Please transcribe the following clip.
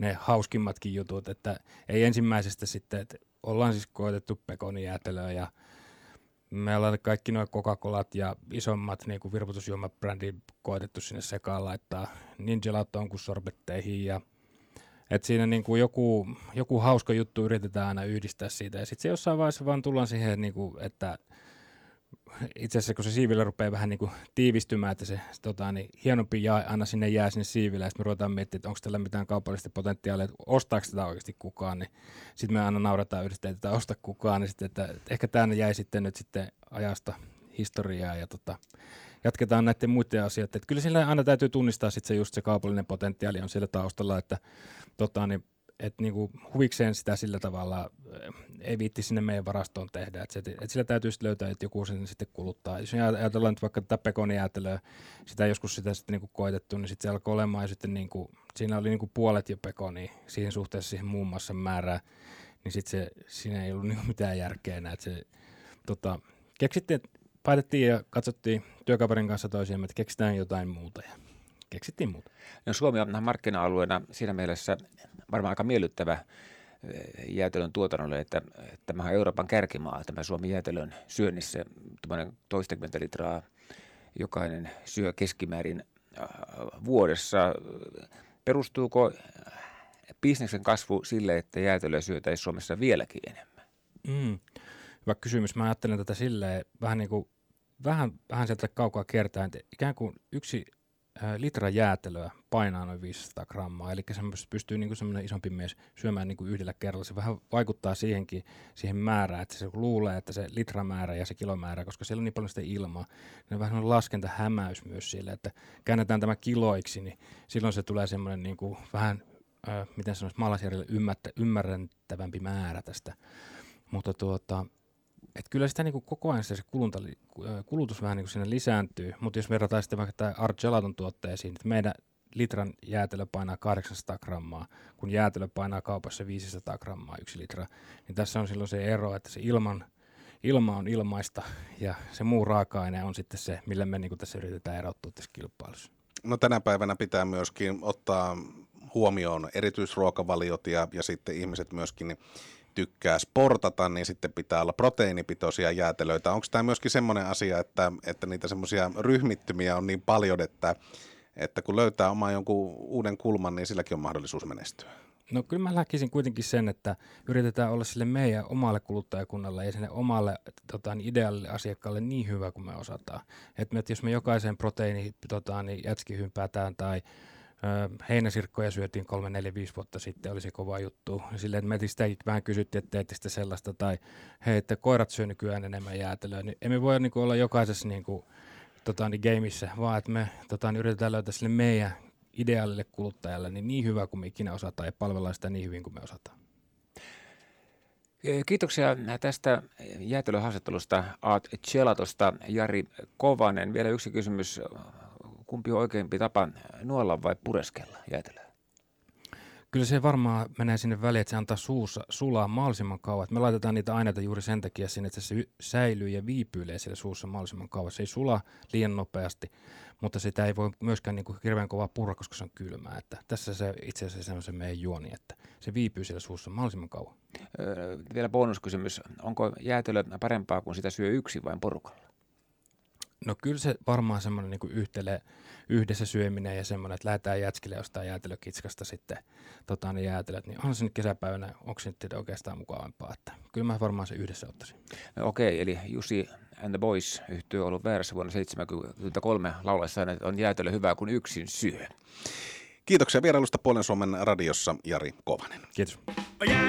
ne hauskimmatkin jutut, että ei ensimmäisestä sitten, että ollaan siis koetettu pekonijäätelöä ja me ollaan kaikki nuo Coca-Colat ja isommat niin kuin virvoitusjuomabrändit koetettu sinne sekaan laittaa niin gelatoon kuin sorbetteihin ja että siinä niin kuin joku hauska juttu yritetään aina yhdistää siitä ja sitten se jossain vaiheessa vaan tullaan siihen, niin kuin, että itse asiassa kun se siivillä rupeaa vähän niin kuin tiivistymään, että se hienompi jae aina sinne jää sinne siiville ja sitten me ruvetaan miettimään, että onko tällä mitään kaupallista potentiaalia, että ostaako tätä oikeasti kukaan, niin sitten me aina naurataan yhdessä, että tätä osta kukaan, niin sitten, että ehkä tämä jäi sitten nyt sitten ajasta historiaa ja jatketaan näiden muiden asioiden. Että kyllä sillä aina täytyy tunnistaa sitten se just se kaupallinen potentiaali on siellä taustalla, että että niinku huvikseen sitä sillä tavalla ei viitti sinne meidän varastoon tehdä, että sillä täytyy sitten löytää, että joku sen sitten kuluttaa. Jos ajatellaan nyt vaikka tätä pekonijäätelöä, sitä joskus sitä sitten niinku koetettu, niin sitten se alkoi olemaan sitten niinku, siinä oli niinku puolet jo pekonia siihen suhteessa siihen muun muassa määrään, niin sitten siinä ei ollut niinku mitään järkeä enää. Että se, päätettiin ja katsottiin työkaverin kanssa toisiamme, että keksitään jotain muuta ja keksittiin muuta. No, Suomi on markkina-alueena siinä mielessä varmaan aika miellyttävä jäätelön tuotannolle, että tämä on Euroopan kärkimaa, tämä Suomen jäätelön syönnissä, tuommoinen 20 litraa jokainen syö keskimäärin vuodessa. Perustuuko bisneksen kasvu sille, että jäätelöä syötäisiin Suomessa vieläkin enemmän? Hyvä kysymys. Mä ajattelen tätä silleen vähän sieltä kaukaa kiertäen, että ikään kuin yksi litra jäätelöä painaa noin 500 grammaa, eli se pystyy niin kuin semmoinen isompi mies syömään niin kuin yhdellä kerralla. Se vähän vaikuttaa siihen määrään, että se luulee, että se litramäärä ja se kilomäärä, koska siellä on niin paljon sitä ilmaa, niin on vähän semmoinen laskentahämäys myös sille, että käännetään tämä kiloiksi, niin silloin se tulee semmoinen niin kuin vähän, miten sanoisi, maalaisjärjellä ymmärrettävämpi määrä tästä, mutta että kyllä sitä niin kuin koko ajan se kulutus vähän niin kuin siinä lisääntyy, mutta jos verrataan sitten vaikka tämä Art Gelaton tuotteisiin, että meidän litran jäätelö painaa 800 grammaa, kun jäätelö painaa kaupassa 500 grammaa 1 litra, niin tässä on silloin se ero, että se ilma on ilmaista ja se muu raaka-aine on sitten se, millä me niin kuin tässä yritetään erottua tässä kilpailussa. No, tänä päivänä pitää myöskin ottaa huomioon erityisruokavaliot ja sitten ihmiset myöskin tykkää sportata, niin sitten pitää olla proteiinipitoisia jäätelöitä. Onko tämä myöskin semmoinen asia, että niitä semmoisia ryhmittymiä on niin paljon, että kun löytää oman jonkun uuden kulman, niin silläkin on mahdollisuus menestyä? No kyllä mä näkisin kuitenkin sen, että yritetään olla sille meidän omalle kuluttajakunnalle ja sinne omalle ideaalille asiakkaalle niin hyvä kuin me osataan. Että jos me jokaisen proteiini jätski hympäätään tai heinäsirkkoja syötiin 3, 4, 5 vuotta sitten, oli se kova juttu. Silleen, että me sitäkin vähän kysyttiin, että teette sitä sellaista, tai hei, että koirat syö nykyään enemmän jäätelöä, niin emme voi niin kuin olla jokaisessa niin kuin, gameissa, vaan että me yritetään löytää sille meidän ideaalille kuluttajalle niin hyvä kuin me ikinä osataan ja palvellaan sitä niin hyvin kuin me osataan. Kiitoksia tästä jäätelöhaastattelusta Art Gelatosta, Jari Kovanen. Vielä yksi kysymys. Kumpi on oikeampi tapa, nuolla vai pureskella jäätelöä? Kyllä se varmaan menee sinne väliin, että se antaa suussa sulaa mahdollisimman kauan. Me laitetaan niitä aineita juuri sen takia sinne, että se säilyy ja viipyilee siellä suussa mahdollisimman kauan. Se ei sula liian nopeasti, mutta sitä ei voi myöskään niin kuin hirveän kovaa purra, koska se on kylmää. Että tässä se itse asiassa on se meidän juoni, että se viipyy siellä suussa mahdollisimman kauan. Vielä bonuskysymys. Onko jäätelö parempaa, kun sitä syö yksin vai porukalla? No kyllä se varmaan semmoinen niin yhdessä syöminen ja semmoinen, että lähdetään jätskille jostain jäätelökitskasta sitten jäätelöt, niin onhan se nyt kesäpäivänä, onko se nyt oikeastaan mukavampaa, että kyllä mä varmaan se yhdessä ottaisin. No, okei, eli Jussi and the Boys -yhtye on ollut väärässä vuonna 1973 laulaessaan, että on jäätelö hyvää, kun yksin syö. Kiitoksia vierailusta Puolen Suomen radiossa, Jari Kovanen. Kiitos.